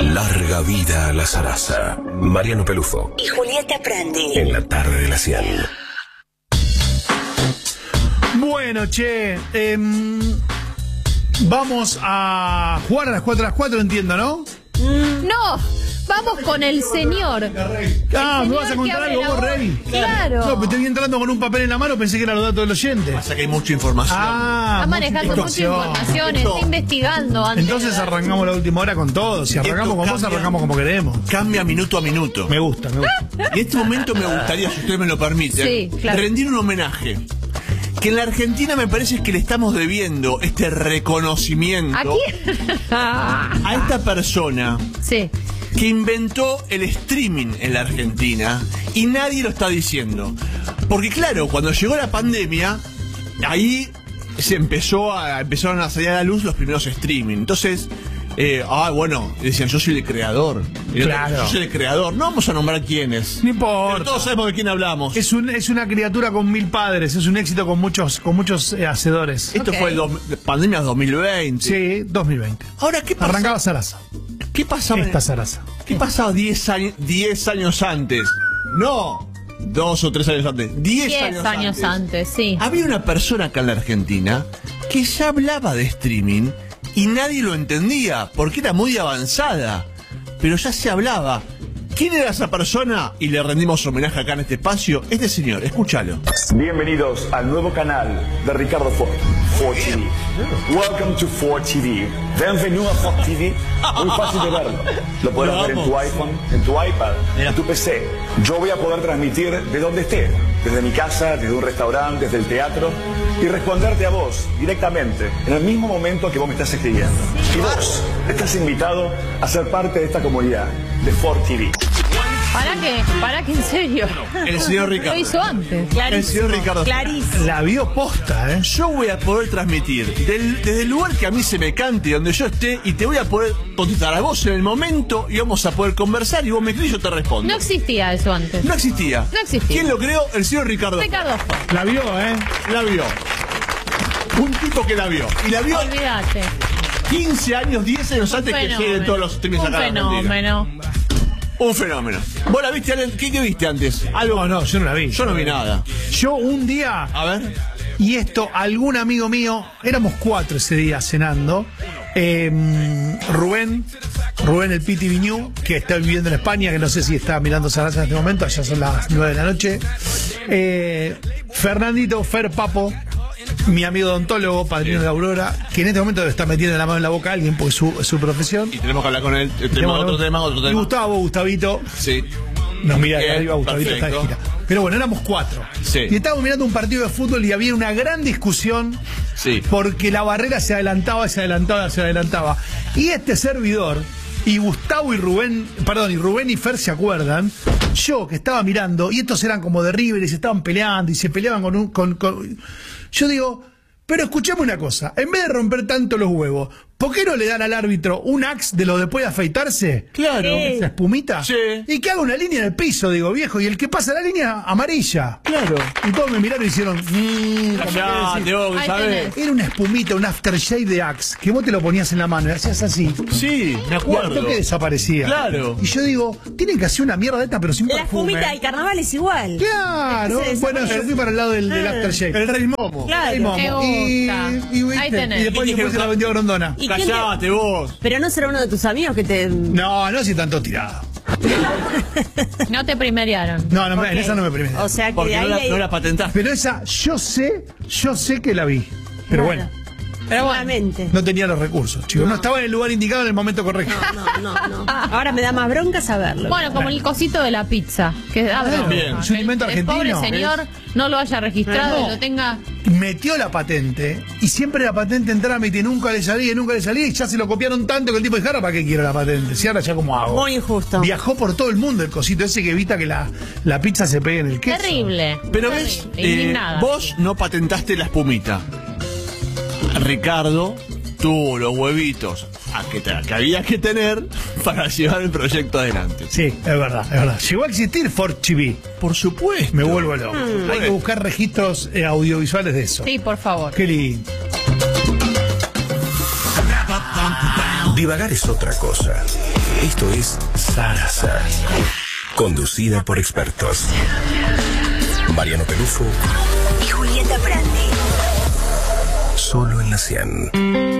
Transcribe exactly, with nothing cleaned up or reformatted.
Larga vida a la zaraza. Mariano Pelufo y Julieta Prandi. En la tarde de la cien. Bueno, che, eh, vamos a jugar a las cuatro a las cuatro, entiendo, ¿no? No, vamos con el señor. Ah, ¿me vas a contar algo vos, Rey? Claro. No, pero estoy entrando con un papel en la mano, pensé que eran los datos del oyente. Pasa que hay mucha información. Ah, Está manejando mucha información, está investigando antes. Entonces arrancamos la última hora con todo. Si arrancamos con vos, arrancamos como queremos. Cambia minuto a minuto. Me gusta, me gusta. Y en este momento me gustaría, si ustedes me lo permiten, sí, claro, rendir un homenaje. Que en la Argentina me parece que le estamos debiendo este reconocimiento ¿a quién? a esta persona Sí. que inventó el streaming en la Argentina y nadie lo está diciendo. Porque claro, cuando llegó la pandemia, ahí se empezó a, empezaron a salir a la luz los primeros streaming. Entonces, eh, ah, bueno, decían, yo soy el creador. Y claro. Yo soy el creador. No vamos a nombrar quién es. No importa. Pero todos sabemos de quién hablamos. Es, un, es una criatura con mil padres, es un éxito con muchos, con muchos eh, hacedores. Esto Okay. fue el do, pandemia dos mil veinte. Sí, dos mil veinte. Ahora, ¿qué pasa? Arrancaba Sarasa. ¿Qué pasaba? Esta Sarasa. ¿Qué pasaba diez años, diez años antes? No, dos o tres años antes. diez Diez años, años antes. antes, sí. Había una persona acá en la Argentina que ya hablaba de streaming y nadie lo entendía porque era muy avanzada. Pero ya se hablaba. ¿Quién era esa persona? Y le rendimos homenaje acá en este espacio. Este señor, escúchalo. Bienvenidos al nuevo canal de Ricardo Ford, Ford T V. Welcome to Ford T V. Bienvenido a Ford T V. Muy fácil de verlo. Lo puedes Lo ver en amo. tu iPhone, en tu iPad, en tu P C. Yo voy a poder transmitir de donde esté, desde mi casa, desde un restaurante, desde el teatro, y responderte a vos directamente, en el mismo momento que vos me estás escribiendo. Y vos estás invitado a ser parte de esta comunidad de Ford T V. ¿Para qué? ¿Para qué? En serio. El señor Ricardo. Lo hizo antes. El señor Ricardo. Clarísimo. La vio posta, ¿eh? Yo voy a poder transmitir del- desde el lugar que a mí se me cante, donde yo esté, y te voy a poder contestar a vos en el momento, y vamos a poder conversar, y vos me escribís y yo te respondo. No existía eso antes. No existía. No existía. ¿Quién lo creó? El señor Ricardo. Ricardo Ford. La vio, ¿eh? La vio. Un tipo que la vio. Y la vio Olvídate. quince años, diez años antes que lleguen todos los streamings Un acá en Argentina. fenómeno. Un fenómeno. ¿Vos la viste, Allen? ¿Qué, qué viste antes? Algo. No, no, yo no la vi. Yo no vi nada. Yo un día, A ver. y esto, algún amigo mío, éramos cuatro ese día cenando, eh, Rubén, Rubén el Piti Viñú, que está viviendo en España, que no sé si está mirando Sarasa en este momento, allá son las nueve de la noche, eh, Fernandito, Fer Papo, mi amigo odontólogo, padrino de Aurora, que en este momento está metiendo la mano en la boca a alguien porque es su, es su profesión. Y tenemos que hablar con él. Tenemos otro tema, otro Y tema. Gustavo, Gustavito, Sí. nos mira de Bien, arriba, Gustavito está de perfecto. gira. Pero bueno, éramos cuatro. Sí. Y estábamos mirando un partido de fútbol y había una gran discusión Sí. porque la barrera se adelantaba, se adelantaba, se adelantaba. Y este servidor, y Gustavo y Rubén, perdón, y Rubén y Fer se acuerdan, yo que estaba mirando, y estos eran como de River y se estaban peleando y se peleaban con un... Con, con- yo digo, pero escuchame una cosa, en vez de romper tanto los huevos, ¿por qué no le dan al árbitro un axe de lo después de afeitarse? Claro. Esa espumita. Sí. Y que haga una línea en el piso, digo, viejo, y el que pasa la línea, amarilla. Claro. Y todos me miraron y hicieron... "Mm", como Ya, que te vos, Ahí ¿sabes? tenés. era una espumita, un aftershave de Axe, que vos te lo ponías en la mano y hacías así. Sí, me Y al acuerdo. toque desaparecía. Claro. Y yo digo, tienen que hacer una mierda de esta, pero sin La perfume. espumita del carnaval es igual. Claro. Ese Bueno, yo desarrollo. fui para el lado del, del Ah. aftershave. El Rey Momo. Claro. Ay, momo. Me gusta. Y, y, Ahí ¿viste? tenés. Y después, Y después se la vendió a Grondona. ¿Y quién te- Callate vos. Pero no será uno de tus amigos que te... No, no si tanto tirado. No te primeriaron. No, no, me- en Ok. esa no me primera. O sea que Porque de no ahí la, hay... no la patentaste. Pero esa, yo sé, yo sé que la vi. Pero Claro. bueno, Pero bueno. Seguramente. no tenía los recursos, chicos. No estaba en el lugar indicado en el momento correcto. No, no, no, no. Ahora me da más bronca saberlo. Bueno, como el cosito de la pizza. Que da bronca. Bien. Es un invento El- el pobre argentino. señor no lo haya registrado No. y lo tenga. Metió la patente y siempre la patente en trámite y nunca le salía y nunca le salía y ya se lo copiaron tanto que el tipo dijo, ¿ahora para qué quiero la patente? Si ahora ya como hago. Muy injusto. Viajó por todo el mundo el cosito ese que evita que la, la pizza se pegue en el queso. Terrible. Pero Terrible. ves, eh, Indignada. vos no patentaste la espumita. Ricardo tuvo los huevitos a que, te- que había que tener para llevar el proyecto adelante. Sí, es verdad, es verdad. Llegó a existir Ford T V. Por supuesto. Me vuelvo loco. Hay que buscar registros eh, audiovisuales de eso. Sí, por favor. Qué lindo. Divagar es otra cosa. Esto es Sarasa, conducida por expertos. Mariano Pelufo y Julieta Prandi. Solo en la cien.